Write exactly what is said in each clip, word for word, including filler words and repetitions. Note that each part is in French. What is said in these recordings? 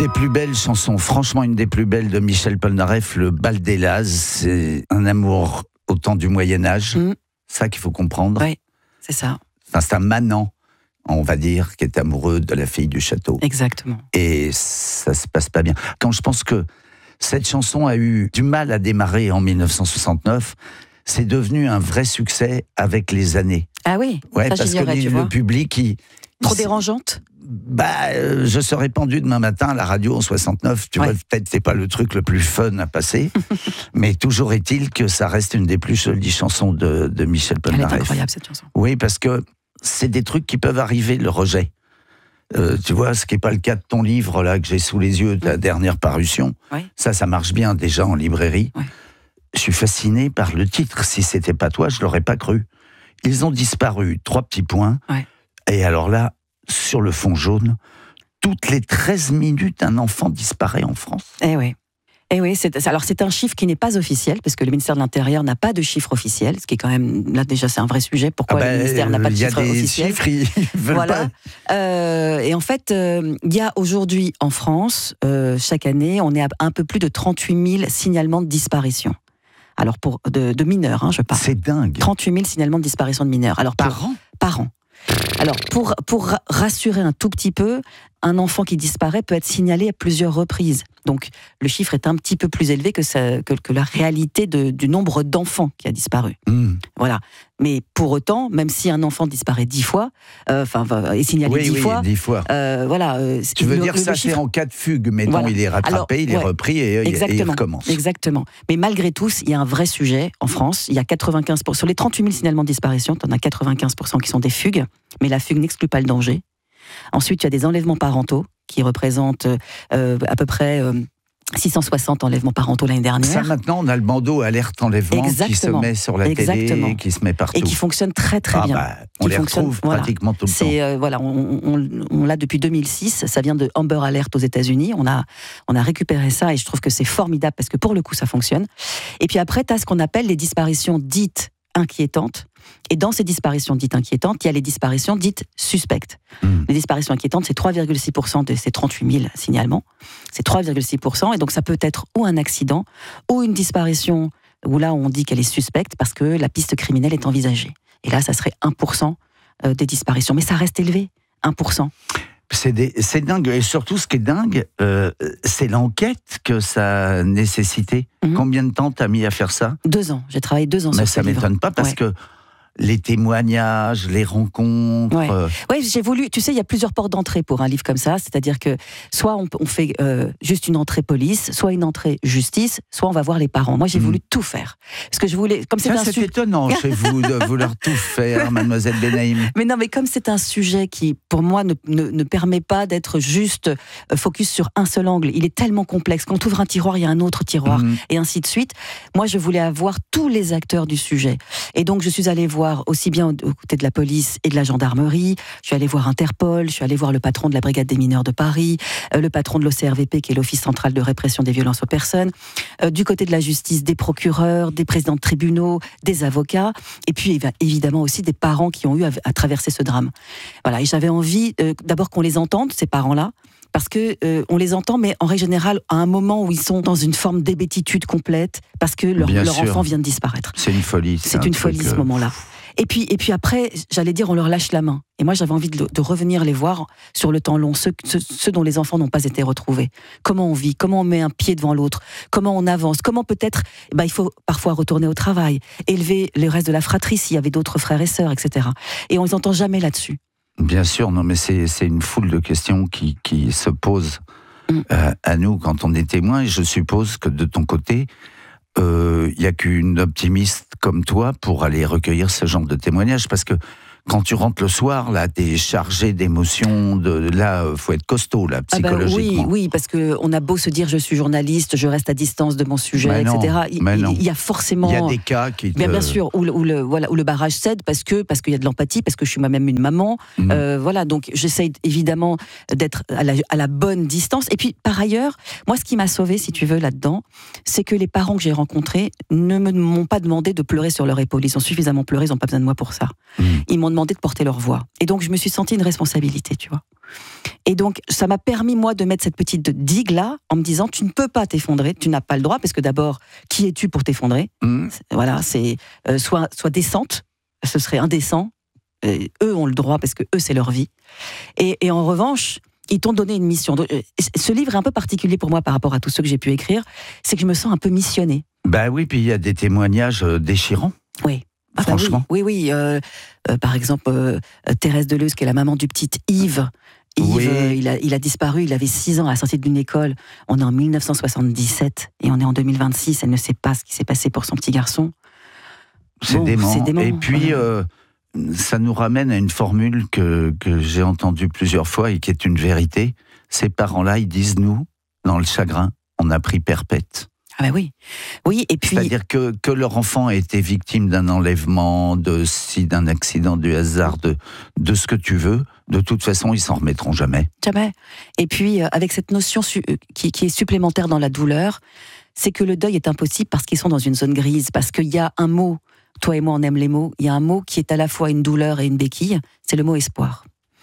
des plus belles chansons, franchement une des plus belles de Michel Polnareff, Le Bal des Lazes. C'est un amour au temps du Moyen-Âge. Mmh. Ça qu'il faut comprendre. Oui, c'est ça. Enfin, c'est un manant, on va dire, qui est amoureux de la fille du château. Exactement. Et ça se passe pas bien. Quand je pense que cette chanson a eu du mal à démarrer en dix-neuf cent soixante-neuf, c'est devenu un vrai succès avec les années. Ah oui, ouais, ça parce que tu le vois. public, il, Trop il, dérangeante. Bah, euh, je serais pendu demain matin à la radio en soixante-neuf. Tu ouais. vois, peut-être c'est pas le truc le plus fun à passer, mais toujours est-il que ça reste une des plus jolies chansons de, de Michel Polnareff. Elle est incroyable cette chanson. Oui, parce que c'est des trucs qui peuvent arriver, le rejet. Euh, tu vois, ce qui n'est pas le cas de ton livre là que j'ai sous les yeux, ta mmh. dernière parution. Ouais. Ça, ça marche bien déjà en librairie. Ouais. Je suis fasciné par le titre. Si c'était pas toi, je l'aurais pas cru. Ils ont disparu. Trois petits points. Ouais. Et alors là, sur le fond jaune, toutes les treize minutes, un enfant disparaît en France. Eh oui. Eh oui, c'est, alors c'est un chiffre qui n'est pas officiel, parce que le ministère de l'Intérieur n'a pas de chiffre officiel, ce qui est quand même, là déjà c'est un vrai sujet, pourquoi ah ben, le ministère n'a pas de chiffre officiel. Chiffres, ils veulent voilà. pas. Euh, et en fait, il euh, y a aujourd'hui en France, euh, chaque année, on est à un peu plus de trente-huit mille signalements de disparition. Alors pour de, de mineurs, hein, je parle. C'est dingue. trente-huit mille signalements de disparition de mineurs. Alors par pour, an. Par an. Alors, pour, pour rassurer un tout petit peu, un enfant qui disparaît peut être signalé à plusieurs reprises. Donc, le chiffre est un petit peu plus élevé que, ça, que, que la réalité de, du nombre d'enfants qui a disparu. Mmh. Voilà. Mais pour autant, même si un enfant disparaît dix fois, enfin, euh, est signalé oui, dix oui, fois, dix fois. Euh, voilà. Euh, tu veux le, dire le, ça, le chiffre... c'est en cas de fugue, mettons, voilà. il est rattrapé, Alors, il est ouais, repris et, et il recommence. Exactement. Mais malgré tout, il y a un vrai sujet en France. Il y a quatre-vingt-quinze pour cent, sur les trente-huit mille signalements de disparition, tu en as quatre-vingt-quinze pour cent qui sont des fugues, mais la fugue n'exclut pas le danger. Ensuite, il y a des enlèvements parentaux qui représentent euh, à peu près euh, six cent soixante enlèvements parentaux l'année dernière. Ça, maintenant, on a le bandeau alerte enlèvement Exactement. qui se met sur la Exactement. télé, qui se met partout. Et qui fonctionne très très ah bien. Bah, on qui les retrouve voilà. pratiquement tout le C'est, temps. Euh, voilà, on, on, on l'a depuis deux mille six, ça vient de Amber Alert aux États-Unis. On a, on a récupéré ça et je trouve que c'est formidable parce que pour le coup, ça fonctionne. Et puis après, tu as ce qu'on appelle les disparitions dites inquiétantes. Et dans ces disparitions dites inquiétantes, il y a les disparitions dites suspectes. Mmh. Les disparitions inquiétantes, c'est trois virgule six pour cent de ces trente-huit mille signalements. C'est trois virgule six pour cent. Et donc, ça peut être ou un accident, ou une disparition où là, on dit qu'elle est suspecte parce que la piste criminelle est envisagée. Et là, ça serait un pour cent des disparitions. Mais ça reste élevé, un pour cent. C'est, des, c'est dingue. Et surtout, ce qui est dingue, euh, c'est l'enquête que ça a nécessité. Mmh. Combien de temps t'as mis à faire ça ? Deux ans. J'ai travaillé deux ans Mais sur ce livre. Mais ça m'étonne pas parce ouais. que les témoignages, les rencontres... Oui, euh... ouais, j'ai voulu... Tu sais, il y a plusieurs portes d'entrée pour un livre comme ça. C'est-à-dire que soit on, on fait euh, juste une entrée police, soit une entrée justice, soit on va voir les parents. Moi, j'ai mmh. voulu tout faire. Parce que je voulais... Comme c'est ça, un c'est su... étonnant chez vous de vouloir tout faire, mademoiselle Benaïm. Mais non, mais comme c'est un sujet qui, pour moi, ne, ne, ne permet pas d'être juste focus sur un seul angle. Il est tellement complexe. Quand on ouvre un tiroir, il y a un autre tiroir, mmh. et ainsi de suite. Moi, je voulais avoir tous les acteurs du sujet. Et donc, je suis allée voir aussi bien aux côtés de la police et de la gendarmerie, je suis allée voir Interpol, je suis allée voir le patron de la brigade des mineurs de Paris, euh, le patron de l'O C R V P qui est l'Office central de répression des violences aux personnes, euh, du côté de la justice, des procureurs, des présidents de tribunaux, des avocats, et puis évidemment aussi des parents qui ont eu à, à traverser ce drame. Voilà, et j'avais envie euh, d'abord qu'on les entende, ces parents-là, parce que euh, on les entend, mais en règle générale, à un moment où ils sont dans une forme d'hébétitude complète, parce que leur, leur enfant vient de disparaître. C'est une folie. C'est, c'est une folie, euh... ce moment-là. Et puis, et puis après, j'allais dire, on leur lâche la main. Et moi, j'avais envie de, de revenir les voir sur le temps long, ceux, ceux, ceux dont les enfants n'ont pas été retrouvés. Comment on vit, comment on met un pied devant l'autre, comment on avance, comment peut-être, bah, il faut parfois retourner au travail, élever le reste de la fratrie s'il y avait d'autres frères et sœurs, et cetera. Et on les entend jamais là-dessus. Bien sûr, non, mais c'est, c'est une foule de questions qui, qui se posent mm. euh, à nous quand on est témoin. Et je suppose que de ton côté, il euh, n'y a qu'une optimiste comme toi pour aller recueillir ce genre de témoignages, parce que quand tu rentres le soir, là, t'es chargé d'émotions, de, là, faut être costaud, là, psychologiquement. Ah bah oui, oui, parce que on a beau se dire, je suis journaliste, je reste à distance de mon sujet, mais non, et cetera. Il, il, il y a forcément... Il y a des cas qui te... Bien, bien sûr, où le, où, le, voilà, où le barrage cède, parce que parce qu'il y a de l'empathie, parce que je suis moi-même une maman. Mmh. Euh, voilà, donc j'essaye évidemment d'être à la, à la bonne distance. Et puis, par ailleurs, moi, ce qui m'a sauvée, si tu veux, là-dedans, c'est que les parents que j'ai rencontrés ne me, m'ont pas demandé de pleurer sur leur épaule. Ils ont suffisamment pleuré, ils n'ont pas besoin de moi pour ça. Mmh. Ils m'ont demandé demandé de porter leur voix. Et donc, je me suis sentie une responsabilité, tu vois. Et donc, ça m'a permis, moi, de mettre cette petite digue-là, en me disant, tu ne peux pas t'effondrer, tu n'as pas le droit, parce que d'abord, qui es-tu pour t'effondrer ? mmh. Voilà, c'est euh, soit, soit décente, ce serait indécent. Euh, eux ont le droit, parce que eux, c'est leur vie. Et, et en revanche, ils t'ont donné une mission. Donc, ce livre est un peu particulier pour moi par rapport à tous ceux que j'ai pu écrire, c'est que je me sens un peu missionnée. Bah oui, puis il y a des témoignages déchirants. Oui. Ah Franchement. Bah oui, oui, oui euh, euh, par exemple, euh, Thérèse Deleuze, qui est la maman du petit Yves. Yves, oui. euh, il, a, il a disparu, il avait six ans à la sortie d'une école. On est en mille neuf cent soixante-dix-sept et on est en deux mille vingt-six. Elle ne sait pas ce qui s'est passé pour son petit garçon. C'est, bon, dément. c'est dément. Et puis, euh, ça nous ramène à une formule que, que j'ai entendue plusieurs fois et qui est une vérité. Ces parents-là, ils disent, nous, dans le chagrin, on a pris perpète. Ah ben oui, oui, et puis... C'est-à-dire que, que leur enfant a été victime d'un enlèvement, de, si, d'un accident, du hasard, de, de ce que tu veux, de toute façon, ils s'en remettront jamais. Jamais. Et puis, avec cette notion su- qui, qui est supplémentaire dans la douleur, c'est que le deuil est impossible parce qu'ils sont dans une zone grise, parce qu'il y a un mot, toi et moi on aime les mots, il y a un mot qui est à la fois une douleur et une béquille, c'est le mot espoir.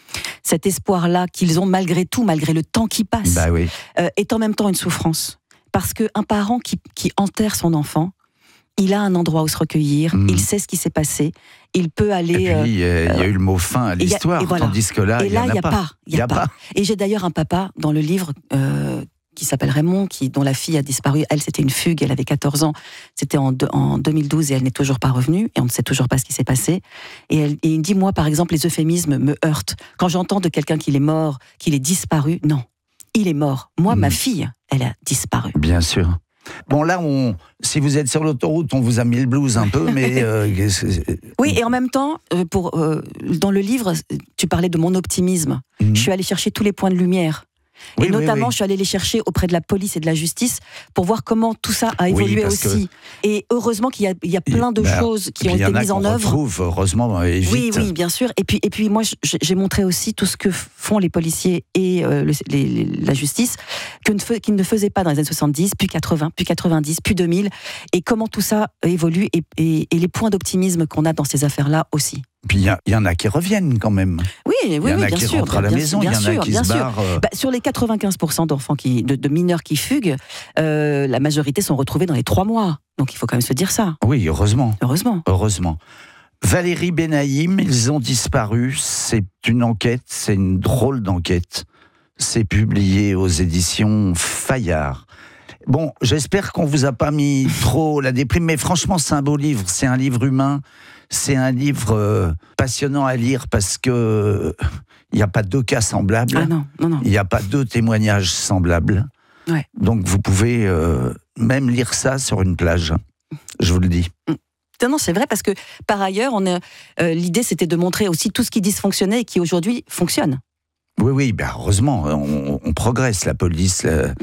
Cet espoir-là qu'ils ont malgré tout, malgré le temps qui passe, bah oui. euh, est en même temps une souffrance. Parce qu'un parent qui, qui enterre son enfant, il a un endroit où se recueillir, mmh. il sait ce qui s'est passé, il peut aller... Et puis, il euh, y a eu le mot fin à l'histoire, a, voilà. tandis que là, il n'y en a, a pas. pas. Il n'y a, a pas. pas. Et j'ai d'ailleurs un papa dans le livre euh, qui s'appelle Raymond, qui, dont la fille a disparu. Elle, c'était une fugue, elle avait quatorze ans. C'était en, de, en deux mille douze et elle n'est toujours pas revenue. Et on ne sait toujours pas ce qui s'est passé. Et, elle, et il dit, moi, par exemple, les euphémismes me heurtent. Quand j'entends de quelqu'un qu'il est mort, qu'il est disparu, non. Il est mort. Moi, mmh. ma fille, elle a disparu. Bien sûr. Bon, là, on, si vous êtes sur l'autoroute, on vous a mis le blues un peu, mais... Euh, oui, et en même temps, pour, euh, dans le livre, tu parlais de mon optimisme. Mmh. Je suis allée chercher tous les points de lumière. Oui, et notamment, oui, oui. je suis allée les chercher auprès de la police et de la justice pour voir comment tout ça a évolué oui, aussi. Que... Et heureusement qu'il y a, il y a plein de bah, choses qui ont été mises en œuvre. Retrouve, heureusement, et vite. Oui, oui, bien sûr. Et puis, et puis moi, j'ai montré aussi tout ce que font les policiers et euh, le, les, les, la justice, que ne, qu'ils ne faisaient pas dans les années soixante-dix, puis quatre-vingts, puis quatre-vingt-dix, puis deux mille, et comment tout ça évolue, et, et, et les points d'optimisme qu'on a dans ces affaires-là aussi. Puis il y, y en a qui reviennent quand même. Oui, oui, il y en oui, a bien qui sûr, rentrent à la bien, maison, il y en a qui se barrent. Euh... Bah, sur les quatre-vingt-quinze pour cent d'enfants qui, de, de mineurs qui fuguent, euh, la majorité sont retrouvés dans les trois mois. Donc il faut quand même se dire ça. Oui, heureusement. Heureusement. Heureusement. Valérie Benaïm, ils ont disparu. C'est une enquête, c'est une drôle d'enquête. C'est publié aux éditions Fayard. Bon, j'espère qu'on vous a pas mis trop la déprime, mais franchement, c'est un beau livre. C'est un livre humain. C'est un livre euh, passionnant à lire parce que il n'y a pas deux cas semblables. Ah non, non, non. Il n'y a pas deux témoignages semblables. Ouais. Donc vous pouvez euh, même lire ça sur une plage. Je vous le dis. Non, non, c'est vrai parce que par ailleurs, on est, euh, l'idée c'était de montrer aussi tout ce qui dysfonctionnait et qui aujourd'hui fonctionne. Oui, oui, ben heureusement, on, on progresse. La police, la, euh,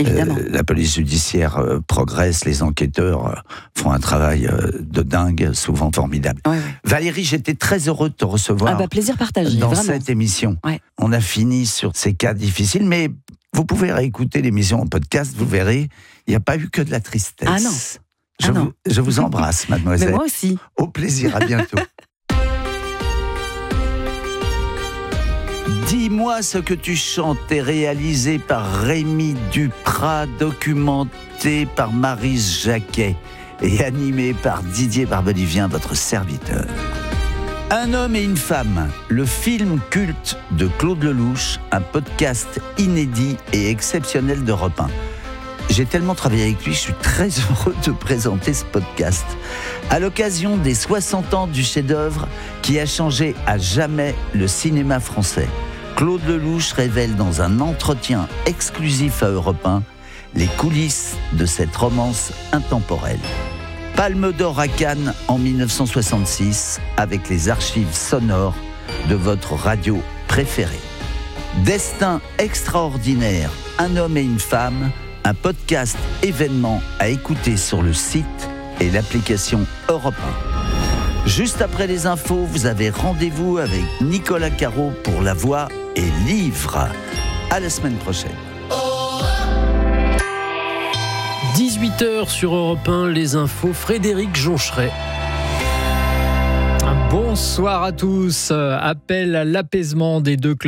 la police judiciaire euh, progresse. Les enquêteurs euh, font un travail euh, de dingue, souvent formidable. Ouais, ouais. Valérie, j'étais très heureux de te recevoir. Ah bah, plaisir partagé, dans vraiment. cette émission. Ouais. On a fini sur ces cas difficiles, mais vous pouvez réécouter l'émission en podcast. Vous verrez, il n'y a pas eu que de la tristesse. Ah non. Je, ah vous, non. je vous embrasse, mademoiselle. Mais moi aussi. Au plaisir, à bientôt. Dis-moi ce que tu chantes est réalisé par Rémi Duprat, documenté par Maryse Jacquet et animé par Didier Barbelivien, votre serviteur. Un homme et une femme, le film culte de Claude Lelouch, un podcast inédit et exceptionnel d'Europe un. J'ai tellement travaillé avec lui, je suis très heureux de présenter ce podcast. À l'occasion des soixante ans du chef-d'œuvre qui a changé à jamais le cinéma français, Claude Lelouch révèle dans un entretien exclusif à Europe un les coulisses de cette romance intemporelle. Palme d'or à Cannes en dix-neuf cent soixante-six avec les archives sonores de votre radio préférée. Destin extraordinaire, un homme et une femme, un podcast événement à écouter sur le site et l'application Europe un. Juste après les infos, vous avez rendez-vous avec Nicolas Caro pour La Voix et Livre. À la semaine prochaine. dix-huit heures sur Europe un, les infos, Frédéric Joncheret. Un Bonsoir à tous. Appel à l'apaisement des deux clubs.